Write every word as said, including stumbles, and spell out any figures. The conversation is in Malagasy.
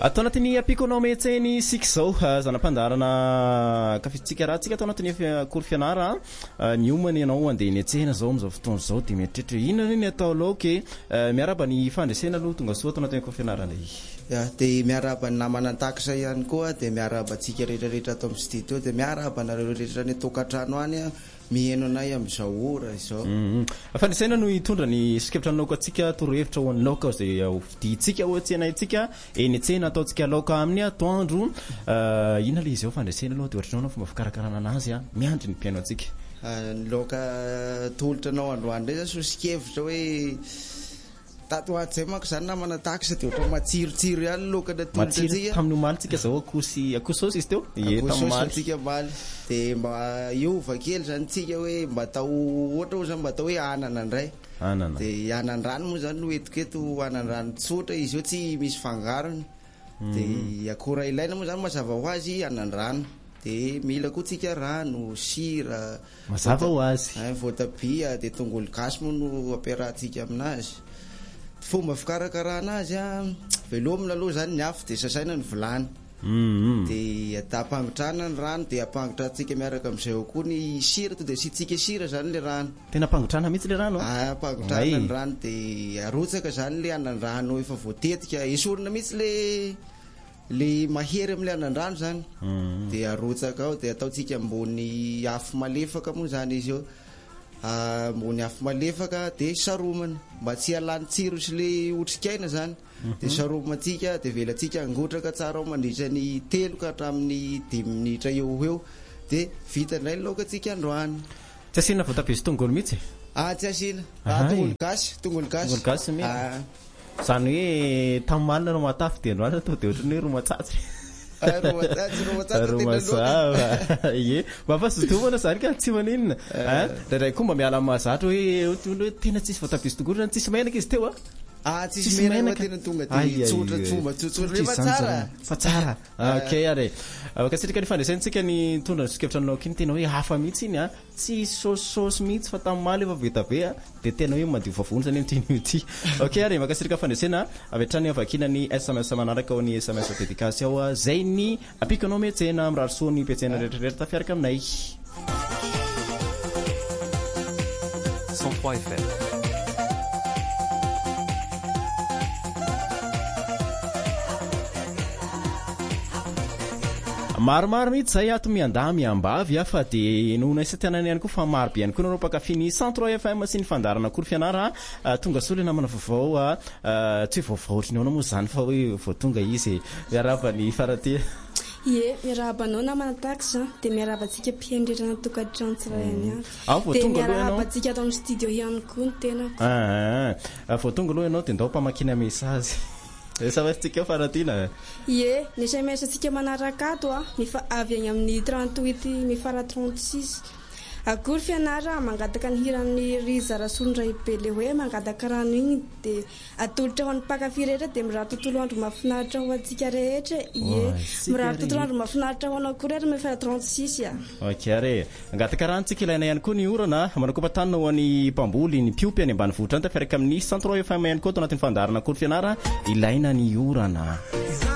Atao anatin'ny apiko metseny sik zao zanam-pandarana kafitsika raha tsika atao anatin'ny kory fianara miomana ianao andeha ny atsena zao am'izao fotoana zao de mieritreritra inona ny atao loke miaraba ny fandresena aloha tonga soa atao anatin'ny kory fianara lay ya de miaraba ny namana taksa ihany koa de miaraba tsika rehetrarehetra atao amin'ny studio de miaraba nareo rehetra ny tokatrano any mieno anay am'izao ora izao. Fandresena no hitondra ny sikepitranao ko atsika torohevitra ho anao ka zay viditsika ohatsy anaytsika eny atsena ataotsika laoka amin'ny atoandro ina le izy ao fandresena aloha de ohatranao fomba fikarakarana anazy a miandry ny piano atsika ny laoka tolotra anao androany ndray so sikevitra hoe tato ato zay manko zany namana taksa de ohatra matsirotsiro ihany lokana tolotra atsika tamin'ny omaly tsika zao akosy akososy izy teo akososytsika maly de mba iova kely zany tsika hoe mba atao ohatra ho zany mba atao hoe anana ndray anana de anandrano moa zany no etiketo anandrano tsotra izy io tsy misy fangarony de akora ilaina moa zany mazava ho azy anandrano de mila koa tsika rano sira mazava ho azy voatabia de tongolo gasy moa no ampiarahantsika aminazy fomba fikarakarana azy a velomina aloha zany ny afo de sasaina ny vilany de atapangotrana ny rano de apangotratsika miaraka am'izay ao koa ny sira to de sitsika sira zany le rano tena apangotrana mihitsy le rano apangotrana ny rano de arotsaka zany le anan-drano efa voatetika esorina mihitsy le le mahery am'le anan-drano zany de arotsaka ao de ataotsika ambony afo malefaka moa zany izy eo ambony afo malefaka de saromana mba tsy halany tsiro sy le otrikaina zany de saromatsika de velatsika angotraka tsara ao mandritra ny telo ka hatramin'ny dimy minitra eo eo de vita indray ny laoka tsika androany. Tsy asina voatabia sy tongolo mihitsy ah tsy asina tongolo gasy tongolo gasy tongolo gasy mi zany hoe tamalina ro matafy de androany atao de ohatran'ny hoe ro matsatsy romatsava ye mba sotomana zany ka tsy maninona ndraindray koa mba miala mahazatra hoe tena tsisy voatabia sy tongolo zany tsisy menaka izy teo a ah tsisy menaka tena tonga de tsotra fomba tsotsotra fa tsara fa tsara okay are akasitrika ny fandresentsika ny tondra sikevitranao kiny tena hoe hafa mihitsy iny a tsy sososy mihitsy fa tamimaly efa vita be a de tena hoe madio vavony zany am'tiny ity okay are makasirika fandresena avetrany avakina ny S M S manaraka ao ny S M S dédicace ao a zay ny apikanao metsena amrary soa ny petsena rehetrarehetra tafiaraka aminay cent trois F M. maromaro mihitsy zay ato mianda miambavy a fa de nohona isatanany ihany koa fa maro be ihany koa nareo pakafiny cent trois F M sy ny fandarana kory fianara tonga soa le namana vaovao a tsy hoe vaovao ohatry ny aona moa zany fa hoe vao tonga izy miaraba ny faraty ye miarabanao namana taxa de miarabantsika mpiendrerana tokatrano tsiraiany avy de miarabantsika ato amin'ny studio ihany koa ny tenako ah vao tonga aloha ianao de ndao mpamakina message savatsika faratina ye ny S M S tsika manaraka ato a mifa avy agny amin'ny trente-huit mifara trente-six akory fianara mangataka ny hiran'ny Riza Rasondray Bele hoe mangataka rano igny de atolotra ho an'ny mpakafy rehetra de mirary tontolo andro mahafinaritra ho antsika rehetra ye mirary tontolo andro mahafinaritra ho anao koa rehetra mifara trente-six a okay are angataka rano tsika ilaina ihany koa ny orana manakopatanina ho an'ny mpamboly ny piopy any ambanivohitra any tafiaraka amin'ny cent trois F M ihany koa tao anatin'ny fandarana kory fianara ilaina ny orana